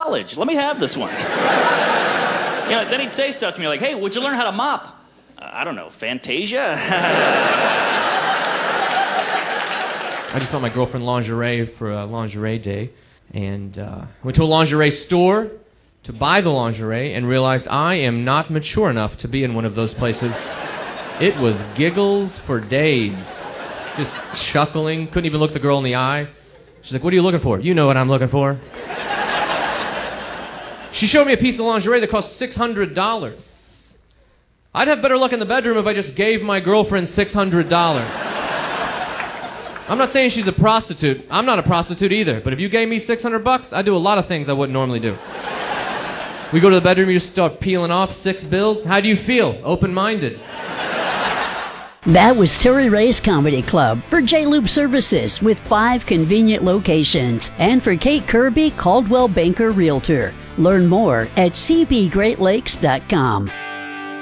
college. Let me have this one. Then he'd say stuff to me like, hey, what'd you learn how to mop? I don't know, Fantasia? I just bought my girlfriend lingerie for a lingerie day, and went to a lingerie store to buy the lingerie and realized I am not mature enough to be in one of those places. It was giggles for days, just chuckling, couldn't even look the girl in the eye. She's like, what are you looking for? You know what I'm looking for. She showed me a piece of lingerie that cost $600. I'd have better luck in the bedroom if I just gave my girlfriend $600. I'm not saying she's a prostitute. I'm not a prostitute either. But if you gave me $600, I'd do a lot of things I wouldn't normally do. We go to the bedroom, you just start peeling off 6 bills. How do you feel? Open-minded. That was Terry Ray's Comedy Club for J-Loop Services with 5 convenient locations. And for Kate Kirby, Caldwell Banker Realtor. Learn more at cbgreatlakes.com.